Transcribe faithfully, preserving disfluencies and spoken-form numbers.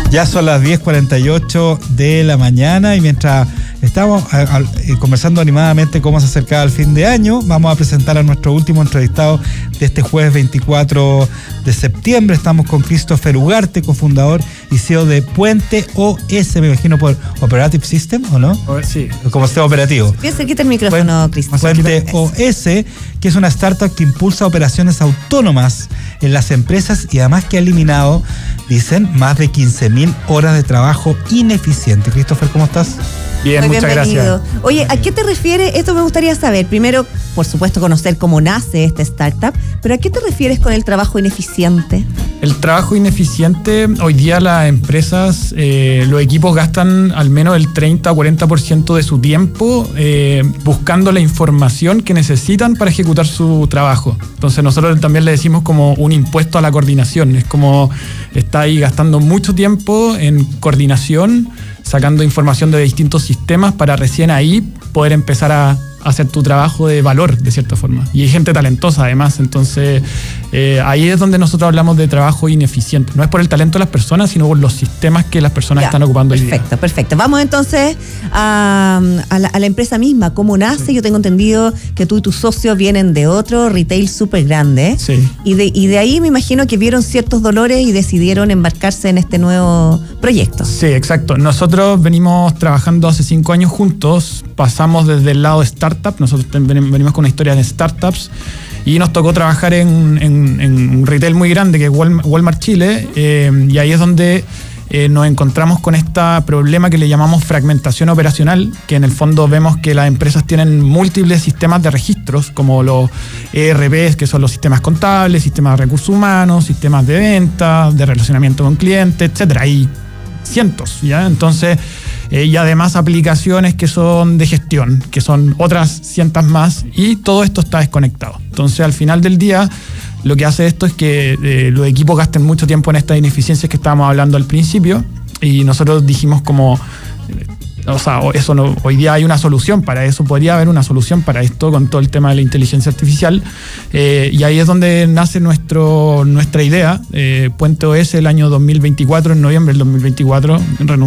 Ya son las diez cuarenta y ocho de la mañana y mientras estamos a, a, conversando animadamente cómo se acercaba el fin de año, vamos a presentar a nuestro último entrevistado de este jueves veinticuatro de septiembre. Estamos con Christopher Ugarte, cofundador y C E O de Puente O S, me imagino por Operative System, ¿o no? Sí. Como sistema operativo. Bien cerquita el micrófono, Christopher. Puente O S, que es una startup que impulsa operaciones autónomas en las empresas y además que ha eliminado, dicen, más de quince mil horas de trabajo ineficiente. Christopher, ¿cómo estás? Bien, Muy muchas bienvenido. gracias. Oye, ¿a qué te refieres? Esto me gustaría saber. Primero, por supuesto, conocer cómo nace esta startup, pero ¿a qué te refieres con el trabajo ineficiente? El trabajo ineficiente, hoy día las empresas, eh, los equipos gastan al menos el treinta o cuarenta por ciento de su tiempo eh, buscando la información que necesitan para ejecutar su trabajo. Entonces nosotros también le decimos como un impuesto a la coordinación. Es como está ahí gastando mucho tiempo en coordinación, sacando información de distintos sistemas para recién ahí poder empezar a hacer tu trabajo de valor, de cierta forma. Y hay gente talentosa, además. Entonces, eh, ahí es donde nosotros hablamos de trabajo ineficiente. No es por el talento de las personas, sino por los sistemas que las personas Ya, están ocupando hoy día. Perfecto, perfecto. Vamos entonces a, a, la, a la empresa misma. ¿Cómo nace? Sí. Yo tengo entendido que tú y tus socios vienen de otro retail súper grande. Sí. Y de, y de ahí me imagino que vieron ciertos dolores y decidieron embarcarse en este nuevo proyecto. Sí, exacto. Nosotros venimos trabajando hace cinco años juntos. Pasamos desde el lado de startup. Nosotros venimos con una historia de startups y nos tocó trabajar en, en, en un retail muy grande que es Walmart Chile, eh, y ahí es donde eh, nos encontramos con este problema que le llamamos fragmentación operacional, que en el fondo vemos que las empresas tienen múltiples sistemas de registros, como los E R Pes, que son los sistemas contables, sistemas de recursos humanos, sistemas de venta, de relacionamiento con clientes, etcétera. Hay cientos, ¿ya? Entonces, eh, y además aplicaciones que son de gestión, que son otras cientos más, y todo esto está desconectado. Entonces, al final del día, lo que hace esto es que eh, los equipos gasten mucho tiempo en estas ineficiencias que estábamos hablando al principio, y nosotros dijimos como, o sea, eso no, hoy día hay una solución para eso, podría haber una solución para esto con todo el tema de la inteligencia artificial, eh, y ahí es donde nace nuestro, nuestra idea. eh, Puente O S el año dos mil veinticuatro, en noviembre del dos mil veinticuatro,